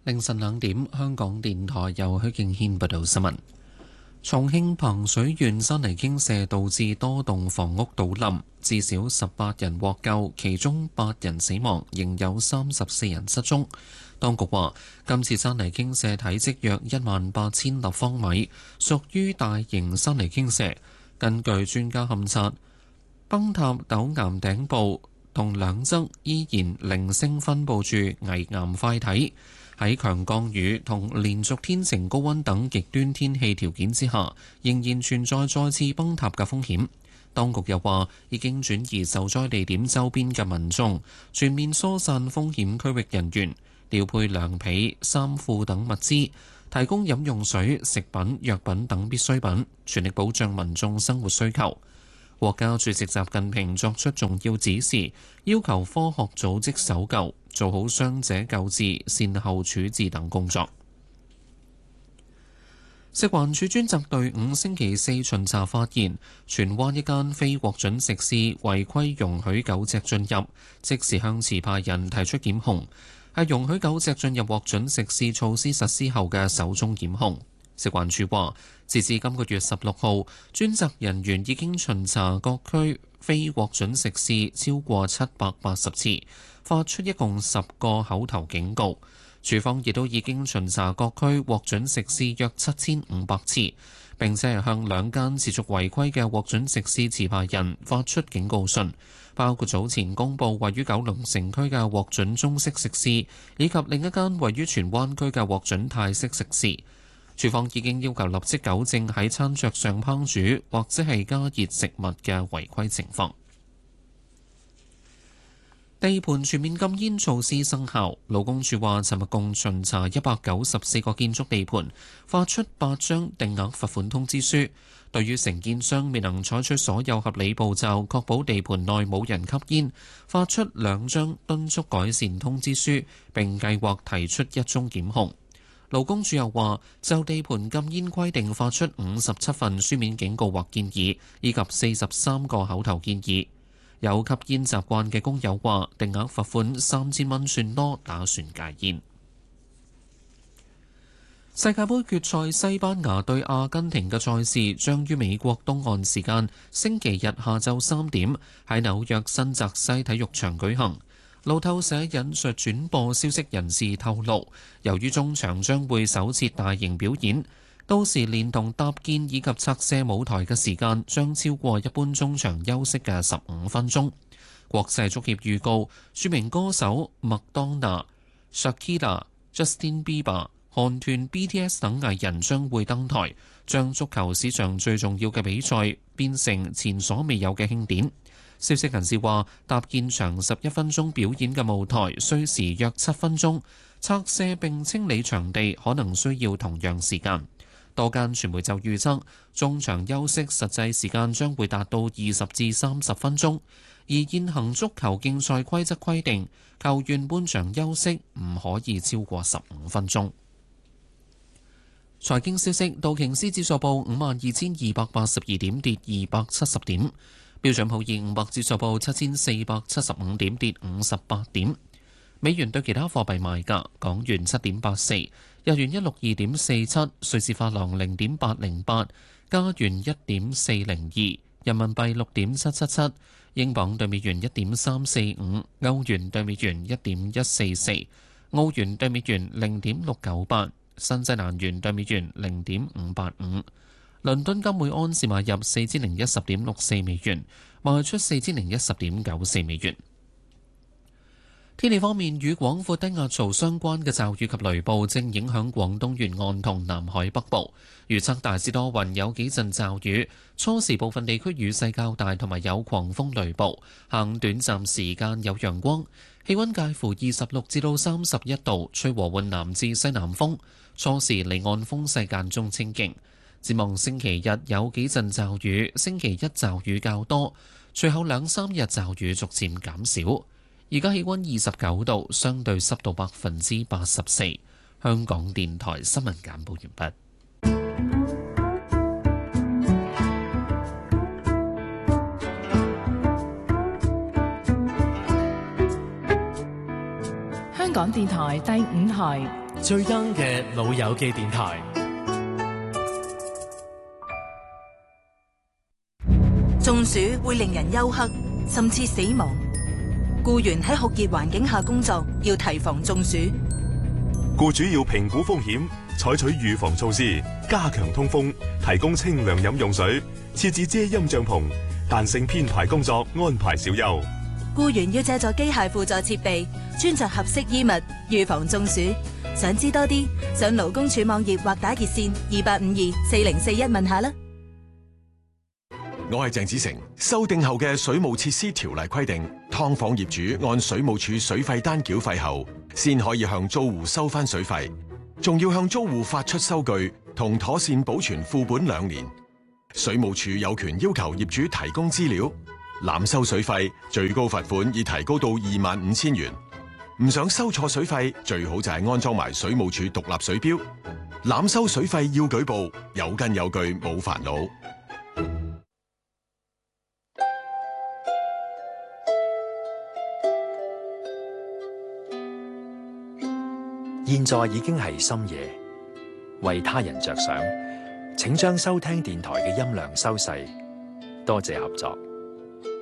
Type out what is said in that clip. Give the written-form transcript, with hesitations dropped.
凌晨2點，香港電台由許敬軒報道新聞。重慶彭水縣山泥傾瀉導致多棟房屋倒冧，至少18人獲救，其中8人死亡，仍有34人失蹤。當局話，今次山泥傾瀉體積約18000立方米，屬於大型山泥傾瀉。根據專家勘察，崩塌陡岩頂部同兩側依然零星分佈住危岩塊體。喺強降雨同連續天晴高溫等極端天氣條件之下，仍然存在再次崩塌嘅風險。當局又話，已經轉移受災地點周邊嘅民眾，全面疏散風險區域人員，調配涼被、衫褲等物資，提供飲用水、食品、藥品等必需品，全力保障民眾生活需求。國家主席習近平作出重要指示，要求科學組織搜救，做好傷者救治、善後處置等工作。食環署專責隊伍星期四巡查發現，荃灣一間非獲准食肆違規容許狗隻進入，即時向持牌人提出檢控，係容許狗隻進入獲准食肆措施實施後嘅首宗檢控。食環署話，截至今個月16號，專責人員已經巡查各區非獲准食肆超過780次，發出一共10個口頭警告。署方亦都已經巡查各區獲准食肆約7500次，並且係向2間持續違規嘅獲准食肆持牌人發出警告信，包括早前公佈位於九龍城區嘅獲准中式食肆，以及另一間位於荃灣區嘅獲准泰式食肆。署方已經要求立即糾正喺餐桌上烹煮或者係加熱食物嘅違規情況。地盤全面禁煙措施生效，勞工處話，尋日共巡查194個建築地盤，發出8張定額罰款通知書。對於承建商未能採取所有合理步驟，確保地盤內冇人吸煙，發出2張敦促改善通知書，並計劃提出1宗檢控。勞工處又話，就地盤禁煙規定發出57份書面警告或建議，以及43個口頭建議。有吸煙習慣嘅工友話，定額罰款3000蚊算多，打算戒煙。世界盃決賽西班牙對阿根廷嘅賽事將於美國東岸時間星期日下晝3點喺紐約新澤西體育場舉行。路透社引述轉播消息人士透露，由於中場將會首設大型表演，到時連同搭建以及拆卸舞台嘅時間將超過一般中場休息嘅15分鐘。國際足協預告，著名歌手麥當娜、Shakira、Justin Bieber、韓團 BTS 等藝人將會登台，將足球史上最重要嘅比賽變成前所未有嘅慶典。消息人士話，搭建長11分鐘表演嘅舞台需時約7分鐘，拆卸並清理場地可能需要同樣時間。多間傳媒就預測，中場休息實際時間將會達到20至30分鐘，而現行足球競賽規則規定，球員半場休息唔可以超過15分鐘。財經消息，道瓊斯指數報52282點，跌270點。標準普爾500指數報7475點，跌58點。美元對其他貨幣賣價：港元7.84，日元162.47，瑞士法郎0.808，加元1.402，人民幣6.777，英鎊對美元1.345，歐元對美元1.144，澳元對美元0.698，新西蘭元對美元0.585。倫敦金每安士買入4010.64美元，賣出4010.94美元。天氣方面，與廣闊低壓槽相關嘅驟雨及雷暴正影響廣東沿岸同南海北部。預測大致多雲，有幾陣驟雨，初時部分地區雨勢較大，同埋有狂風雷暴。下午短暫時間有陽光，氣溫介乎26至到31度，吹和緩南至西南風。初時離岸風勢間中清勁。展望星期日有幾陣驟雨，星期一驟雨較多，隨後2-3日驟雨逐漸減少。而家氣溫29度，相對濕度84%。香港電台新聞簡報完畢。 香港電台第5台最 young 嘅老友記電台。 中暑會令人休克，甚至死亡。僱員喺酷熱環境下工作，要提防中暑。 僱主要評估風險，採取預防措施，加強通風，提供清涼飲用水，設置遮陰帳篷，彈性編排工作，安排小休。 僱員要借助機械輔助設備，穿着合適衣物，預防中暑。想知多啲，上勞工處網頁或打熱線28524041問下啦。 我係鄭子誠。修訂後嘅水務設施條例規定，劏房業主按水務署水費單繳費後，先可以向租戶收翻水費，仲要向租戶發出收據同妥善保存副本2年。水務署有權要求業主提供資料。濫收水費，最高罰款已提高到25,000元。唔想收錯水費，最好就係安裝埋水務署獨立水錶。濫收水費要舉報，有根有據，冇煩惱。 現在已經係深夜，為他人着想，請將收聽電台嘅音量收細。多謝合作。